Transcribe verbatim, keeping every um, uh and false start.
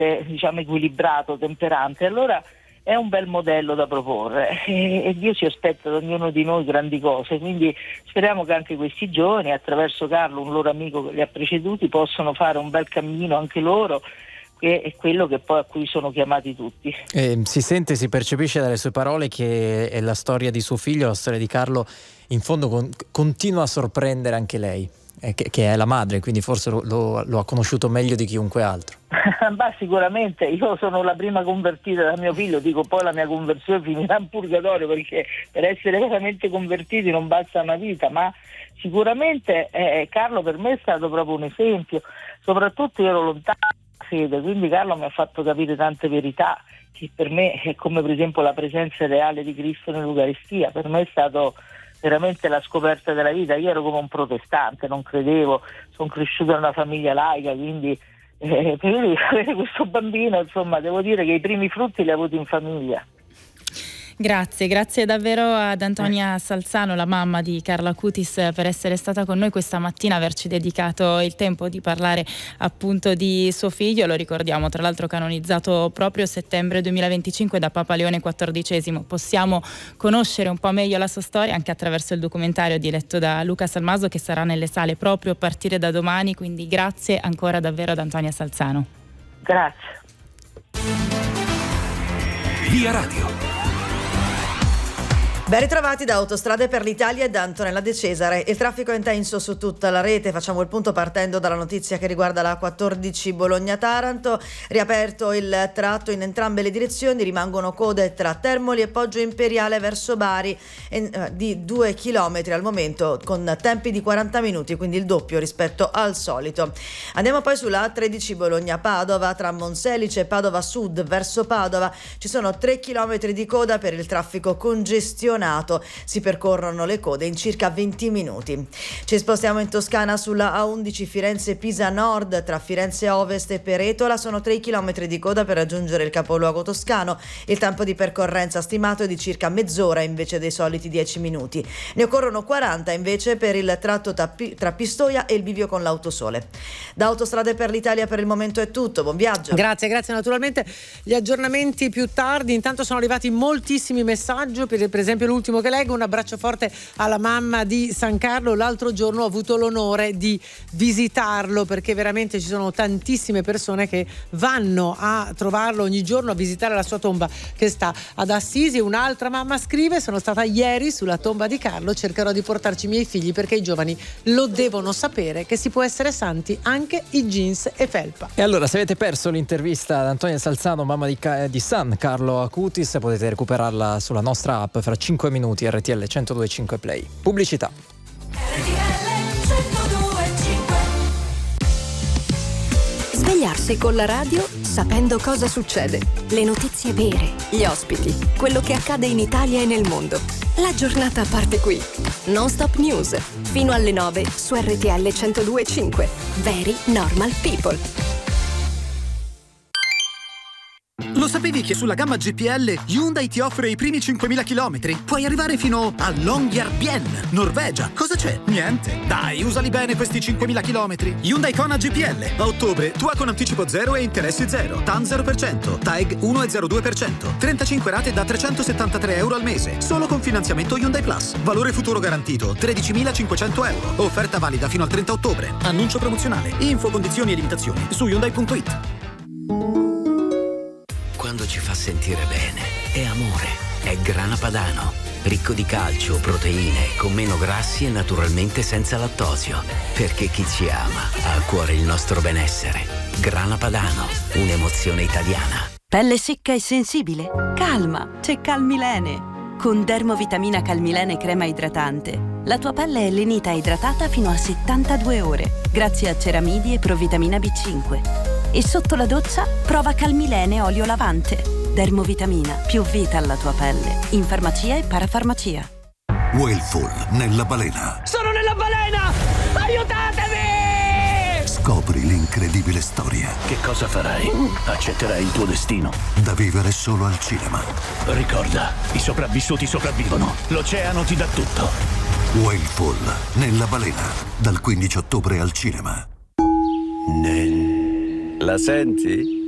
eh, diciamo equilibrato, temperante. Allora è un bel modello da proporre e, e Dio si aspetta da ognuno di noi grandi cose, quindi speriamo che anche questi giovani, attraverso Carlo, un loro amico che li ha preceduti, possano fare un bel cammino anche loro, che è quello che poi a cui sono chiamati tutti. Eh, si sente, si percepisce dalle sue parole che è la storia di suo figlio, la storia di Carlo, in fondo con, continua a sorprendere anche lei, eh, che, che è la madre, quindi forse lo, lo, lo ha conosciuto meglio di chiunque altro. Ma sicuramente, io sono la prima convertita da mio figlio, dico poi la mia conversione finirà in purgatorio, perché per essere veramente convertiti non basta una vita, ma sicuramente eh, Carlo per me è stato proprio un esempio, soprattutto io ero lontano dalla fede, quindi Carlo mi ha fatto capire tante verità che per me è come per esempio la presenza reale di Cristo nell'Eucaristia. Per me è stato veramente la scoperta della vita. Io ero come un protestante, non credevo, sono cresciuto in una famiglia laica, quindi Eh, quindi questo bambino, insomma, devo dire che i primi frutti li ha avuti in famiglia. Grazie, grazie davvero ad Antonia Salzano, la mamma di Carlo Acutis, per essere stata con noi questa mattina, averci dedicato il tempo di parlare appunto di suo figlio. Lo ricordiamo, tra l'altro canonizzato proprio settembre duemilaventicinque da Papa Leone quattordicesimo. Possiamo conoscere un po' meglio la sua storia anche attraverso il documentario diretto da Luca Salmaso, che sarà nelle sale proprio a partire da domani, quindi grazie ancora davvero ad Antonia Salzano. Grazie. Via Radio. Ben ritrovati da Autostrade per l'Italia e da Antonella De Cesare. Il traffico è intenso su tutta la rete. Facciamo il punto partendo dalla notizia che riguarda la quattordici Bologna-Taranto. Riaperto il tratto in entrambe le direzioni, rimangono code tra Termoli e Poggio Imperiale verso Bari di due chilometri al momento, con tempi di quaranta minuti, quindi il doppio rispetto al solito. Andiamo poi sulla A tredici Bologna-Padova, tra Monselice e Padova Sud verso Padova. Ci sono tre chilometri di coda per il traffico congestionato. Si percorrono le code in circa venti minuti. Ci spostiamo in Toscana sulla A undici Firenze-Pisa Nord, tra Firenze Ovest e Peretola. Sono tre chilometri di coda per raggiungere il capoluogo toscano. Il tempo di percorrenza stimato è di circa mezz'ora invece dei soliti dieci minuti. Ne occorrono quaranta invece per il tratto tra Pistoia e il bivio con l'Autosole. Da Autostrade per l'Italia per il momento è tutto. Buon viaggio. Grazie, grazie. Naturalmente gli aggiornamenti più tardi. Intanto sono arrivati moltissimi messaggi, per, per esempio l'ultimo che leggo: un abbraccio forte alla mamma di San Carlo. L'altro giorno ho avuto l'onore di visitarlo, perché veramente ci sono tantissime persone che vanno a trovarlo ogni giorno, a visitare la sua tomba che sta ad Assisi. Un'altra mamma scrive: sono stata ieri sulla tomba di Carlo, cercherò di portarci i miei figli perché i giovani lo devono sapere che si può essere santi anche in jeans e felpa. E allora, se avete perso l'intervista ad Antonia Salzano, mamma di, di San Carlo Acutis, potete recuperarla sulla nostra app fra cinque minuti. R T L centodue e cinque Play. Pubblicità. Svegliarsi con la radio sapendo cosa succede, le notizie vere, gli ospiti, quello che accade in Italia e nel mondo. La giornata parte qui. Non Stop News, fino alle nove su R T L centodue e cinque. Very Normal People. Lo sapevi che sulla gamma G P L Hyundai ti offre i primi cinquemila chilometri? Puoi arrivare fino a Longyearbyen, Norvegia. Cosa c'è? Niente. Dai, usali bene questi cinquemila chilometri. Hyundai Kona G P L. A ottobre, tua con anticipo zero e interessi zero. T A N zero per cento. T A E G uno virgola zero due per cento. trentacinque rate da trecentosettantatré euro al mese. Solo con finanziamento Hyundai Plus. Valore futuro garantito tredicimilacinquecento euro. Offerta valida fino al trenta ottobre. Annuncio promozionale. Info, condizioni e limitazioni su Hyundai punto it. Quando ci fa sentire bene è amore, è Grana Padano, ricco di calcio, proteine, con meno grassi e naturalmente senza lattosio, perché chi ci ama ha a cuore il nostro benessere. Grana Padano, un'emozione italiana. Pelle secca e sensibile? Calma, c'è Calmilene. Con Dermovitamina Calmilene crema idratante, la tua pelle è lenita e idratata fino a settantadue ore, grazie a ceramidi e provitamina B cinque. E sotto la doccia prova Calmilene olio lavante. Dermovitamina, più vita alla tua pelle. In farmacia e parafarmacia. Whaleful nella balena. Sono nella balena! Aiutatemi! Scopri l'incredibile storia. Che cosa farai? Accetterai il tuo destino. Da vivere solo al cinema. Ricorda, i sopravvissuti sopravvivono. L'oceano ti dà tutto. Whaleful nella balena. Dal quindici ottobre al cinema. Nel... La senti?